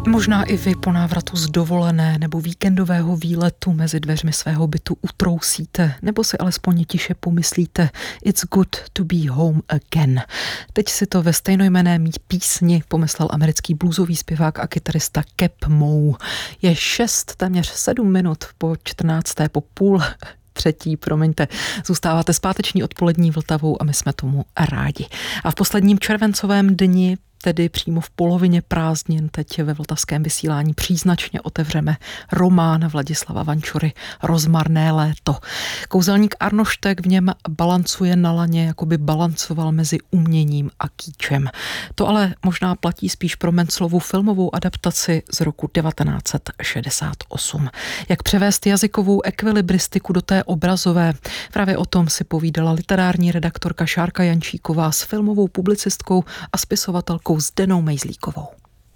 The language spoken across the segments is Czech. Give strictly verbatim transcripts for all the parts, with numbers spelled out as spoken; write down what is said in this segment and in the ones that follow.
Možná i vy po návratu z dovolené nebo víkendového výletu mezi dveřmi svého bytu utrousíte, nebo si alespoň tiše pomyslíte It's good to be home again. Teď si to ve stejnojmenné písni pomyslel americký bluesový zpěvák a kytarista Cap Moe. Je šest, téměř sedm minut po čtrnácté, po půl třetí, promiňte. Zůstáváte s páteční odpolední Vltavou a my jsme tomu rádi. A v posledním červencovém dni, tedy přímo v polovině prázdnin, teď ve vltavském vysílání příznačně otevřeme román Vladislava Vančury Rozmarné léto. Kouzelník Arnoštek v něm balancuje na laně, jako by balancoval mezi uměním a kýčem. To ale možná platí spíš pro Menclovu filmovou adaptaci z roku devatenáct set šedesát osm. Jak převést jazykovou ekvilibristiku do té obrazové? Právě o tom si povídala literární redaktorka Šárka Jančíková s filmovou publicistkou a spisovatelkou Zdenou Mejzlíkovou.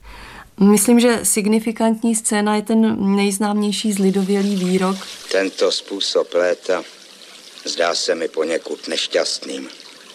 Myslím, že signifikantní scéna je ten nejznámější zlidovělý výrok. Tento způsob léta zdá se mi poněkud nešťastným.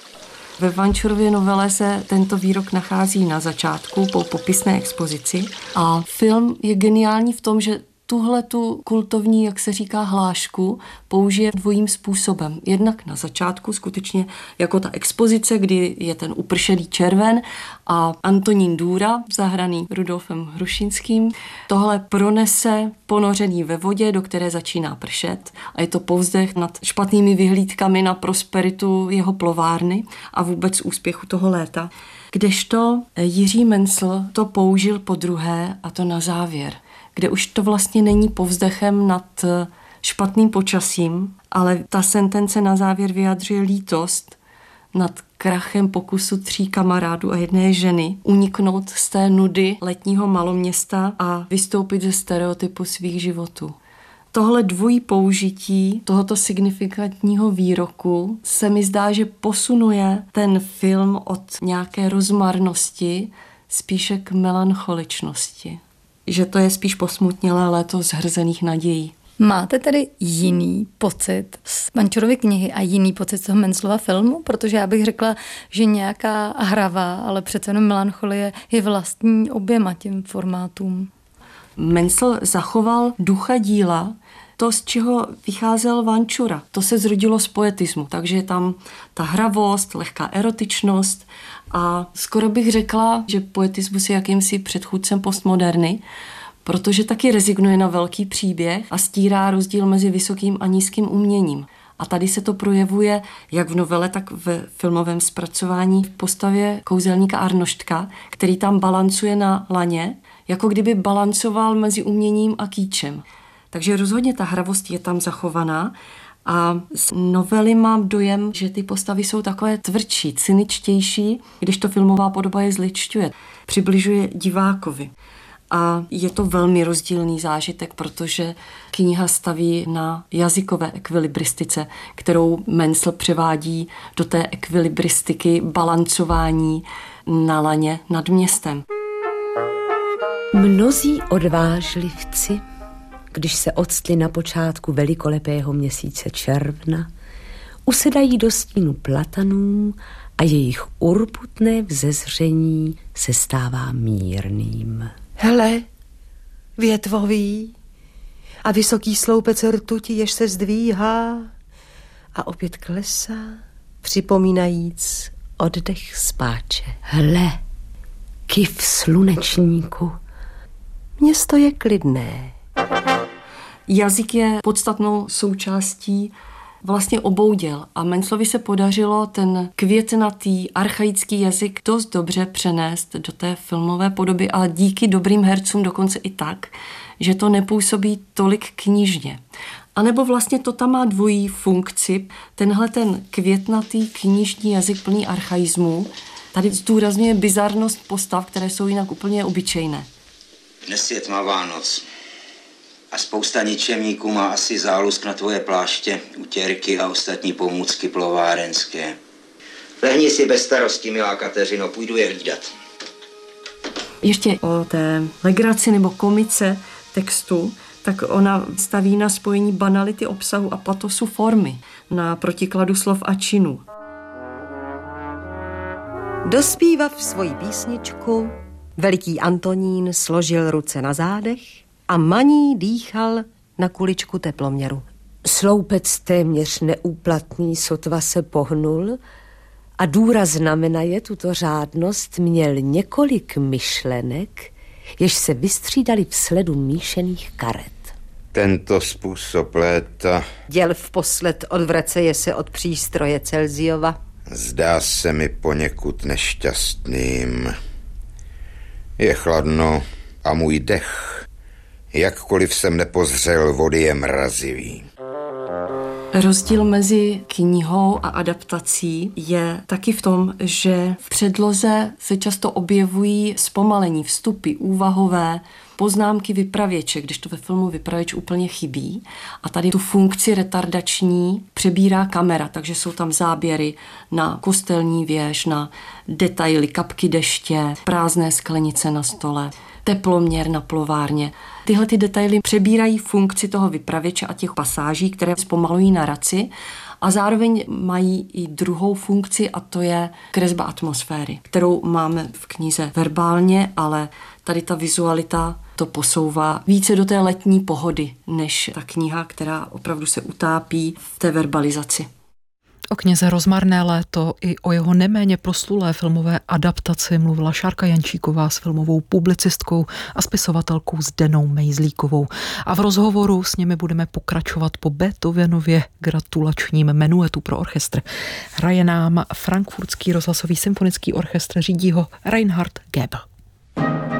Ve Vančurově novele se tento výrok nachází na začátku po popisné expozici a film je geniální v tom, že tuhle tu kultovní, jak se říká, hlášku použije dvojím způsobem. Jednak na začátku skutečně jako ta expozice, kdy je ten upršený červen a Antonín Důra, zahraný Rudolfem Hrušínským, tohle pronese ponořený ve vodě, do které začíná pršet a je to povzdech nad špatnými vyhlídkami na prosperitu jeho plovárny a vůbec úspěchu toho léta. Kdežto Jiří Mencl to použil po druhé a to na závěr, kde už to vlastně není povzdechem nad špatným počasím, ale ta sentence na závěr vyjadřuje lítost nad krachem pokusu tří kamarádů a jedné ženy uniknout z té nudy letního maloměsta a vystoupit ze stereotypu svých životů. Tohle dvojí použití tohoto signifikantního výroku se mi zdá, že posunuje ten film od nějaké rozmarnosti spíše k melancholičnosti. Že to je spíš posmutnělé léto zhrzených nadějí. Máte tedy jiný pocit z Vančurovy knihy a jiný pocit z toho Menclova filmu? Protože já bych řekla, že nějaká hravá, ale přece jenom melancholie je vlastní oběma těm formátům. Mencl zachoval ducha díla, to, z čeho vycházel Vančura. To se zrodilo z poetismu, takže je tam ta hravost, lehká erotičnost a skoro bych řekla, že poetismus je jakýmsi předchůdcem postmoderny, protože taky rezignuje na velký příběh a stírá rozdíl mezi vysokým a nízkým uměním. A tady se to projevuje jak v novele, tak v filmovém zpracování v postavě kouzelníka Arnoštka, který tam balancuje na laně, jako kdyby balancoval mezi uměním a kýčem. Takže rozhodně ta hravost je tam zachovaná a z novely mám dojem, že ty postavy jsou takové tvrdší, cyničtější, když to filmová podoba je zličťuje, přibližuje divákovi. A je to velmi rozdílný zážitek, protože kniha staví na jazykové ekvilibristice, kterou Mencl převádí do té ekvilibristiky balancování na laně nad městem. Mnozí odvážlivci, když se octli na počátku velikolepého měsíce června, usedají do stínu platanů a jejich urputné vzezření se stává mírným. Hele, větvový a vysoký sloupec rtuti, jež se zdvíhá a opět klesá, připomínajíc oddech spáče. Hle, kyv slunečníku. Město je klidné. Jazyk je podstatnou součástí vlastně obou děl a Menclovi se podařilo ten květnatý, archaický jazyk dost dobře přenést do té filmové podoby, ale díky dobrým hercům dokonce i tak, že to nepůsobí tolik knižně. A nebo vlastně to tam má dvojí funkci. Tenhle ten květnatý knižní jazyk plný archaismů tady zdůrazňuje bizarnost postav, které jsou jinak úplně obyčejné. Dnes je tmavá noc. A spousta ničemníků má asi zálusk na tvoje pláště, utěrky a ostatní pomůcky plovárenské. Lehni si bez starosti, milá Kateřino, půjdu je hlídat. Ještě o té legraci nebo komice textu, tak ona staví na spojení banality obsahu a patosu formy, na protikladu slov a činů. Dospívav svoji písničku, Veliký Antonín složil ruce na zádech a Maní dýchal na kuličku teploměru. Sloupec téměř neúplatný sotva se pohnul a důraz znamenaje tuto řádnost měl několik myšlenek, jež se vystřídali v sledu míšených karet. Tento způsob léta Děl vposled odvraceje se od přístroje Celziova. zdá se mi poněkud nešťastným. Je chladno a můj dech, jakkoliv jsem nepozřel vody, je mrazivý. Rozdíl mezi knihou a adaptací je taky v tom, že v předloze se často objevují zpomalení, vstupy, úvahové, poznámky vypravěče, když to ve filmu vypravěč úplně chybí. A tady tu funkci retardační přebírá kamera, takže jsou tam záběry na kostelní věž, na detaily, kapky deště, prázdné sklenice na stole, teploměr na plovárně. Tyhle ty detaily přebírají funkci toho vypravěče a těch pasáží, které zpomalují naraci a zároveň mají i druhou funkci a to je kresba atmosféry, kterou máme v knize verbálně, ale tady ta vizualita to posouvá více do té letní pohody, než ta kniha, která opravdu se utápí v té verbalizaci. O knize Rozmarné léto i o jeho neméně proslulé filmové adaptaci mluvila Šárka Jančíková s filmovou publicistkou a spisovatelkou Zdenou Mejzlíkovou. A v rozhovoru s nimi budeme pokračovat po Beethovenově gratulačním menuetu pro orchestr. Hraje nám Frankfurtský rozhlasový symfonický orchestr, řídí ho Reinhard Gebel.